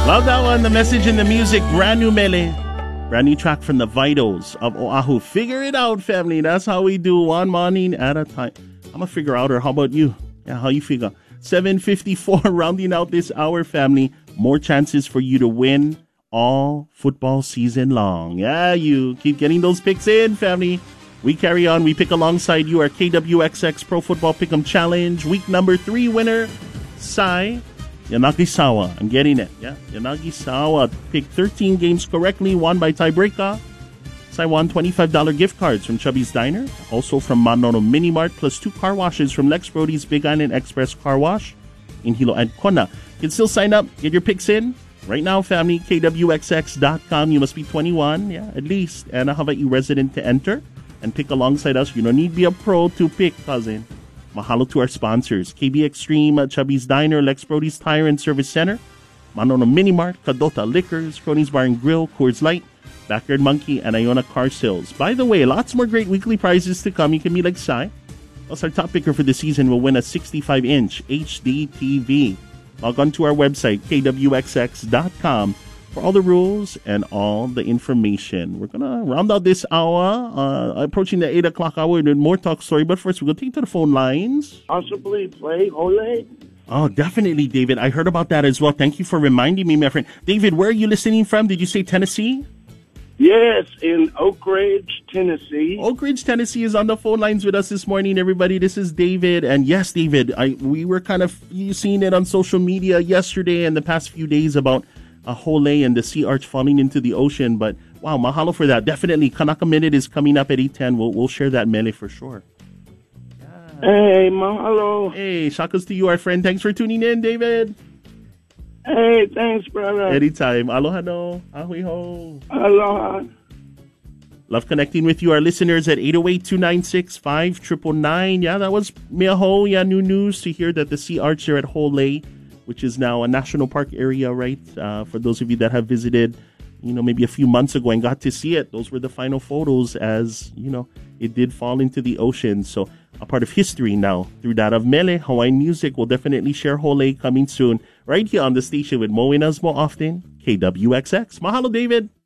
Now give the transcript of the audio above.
Love that one. The message in the music. Brand new mele. Brand new track from the Vitals of Oahu. Figure it out, family. That's how we do, one morning at a time. I'm going to figure out, or how about you? Yeah, how you figure? 7:54, rounding out this hour, family. More chances for you to win all football season long. Yeah, you keep getting those picks in, family. We carry on. We pick alongside you our KWXX Pro Football Pick'em Challenge. Week number 3 winner, Sai Yanagisawa. I'm getting it. Yeah, Yanagisawa picked 13 games correctly, won by tiebreaker. Sai won $25 gift cards from Chubby's Diner. Also from Manono Mini Mart, plus 2 car washes from Lex Brody's Big Island Express Car Wash in Hilo and Kona. You can still sign up, get your picks in. Right now, family, KWXX.com. You must be 21, yeah, at least. And how about you, resident, to enter and pick alongside us? You don't need to be a pro to pick, cousin. Mahalo to our sponsors. KB Extreme, Chubby's Diner, Lex Brody's Tire and Service Center, Manono Mini Mart, Kadota Liquors, Cronies Bar and Grill, Coors Light, Backyard Monkey, and Iona Car Sales. By the way, lots more great weekly prizes to come. You can be like Sai. Plus, our top picker for the season will win a 65-inch HD TV. Log on to our website, kwxx.com, for all the rules and all the information. We're going to round out this hour, approaching the 8 o'clock hour with more talk story. But first, we're going to take to the phone lines. Possibly play Ole? Oh, definitely, David. I heard about that as well. Thank you for reminding me, my friend. David, where are you listening from? Did you say Tennessee? Yes, in Oak Ridge, Tennessee. Oak Ridge, Tennessee is on the phone lines with us this morning, everybody. This is David. And yes, David, we were kind of seeing it on social media yesterday and the past few days about Hole and the sea arch falling into the ocean. But wow, mahalo for that. Definitely, Kanaka Minute is coming up at 8:10. We'll share that mele for sure. Yeah. Hey, mahalo. Hey, shakas to you, our friend. Thanks for tuning in, David. Hey, thanks, brother. Anytime. Aloha no. Ahui ho. Aloha. Love connecting with you, our listeners, at 808-296-5999. Yeah, that was Miaho. Yeah, new news to hear that the sea arch there at Hole, which is now a national park area, right? For those of you that have visited, maybe a few months ago and got to see it, those were the final photos as, it did fall into the ocean. So a part of history now through that of mele. Hawaiian music will definitely share Hole coming soon right here on the station with Mo and Us more often, KWXX. Mahalo, David.